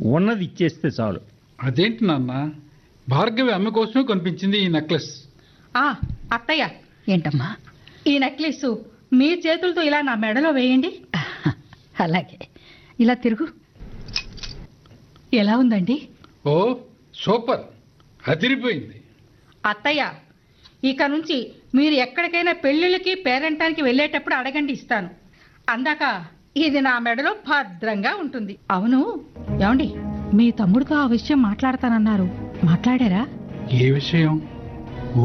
ఉన్నది ఇచ్చేస్తే చాలు. అదేంటి నాన్న, భార్గవి అమ్మ కోసమే కనిపించింది ఈ నెక్లెస్. అత్తయ్య, ఏంటమ్మా? ఈ నెక్లెస్ మీ చేతులతో ఇలా నా మెడలో వేయండి. అలాగే, ఇలా తిరుగు. ఎలా ఉందండి? ఓ సూపర్, అదిరిపోయింది. అత్తయ్య, ఇక నుంచి మీరు ఎక్కడికైనా పెళ్ళిళ్ళకి పేరంటానికి వెళ్ళేటప్పుడు అడగండి, ఇస్తాను. అందాక ఇది నా మెడలో భద్రంగా ఉంటుంది. అవును ఏమండి, మీ తమ్ముడితో ఆ విషయం మాట్లాడతానన్నారు, మాట్లాడారా? ఏ విషయం?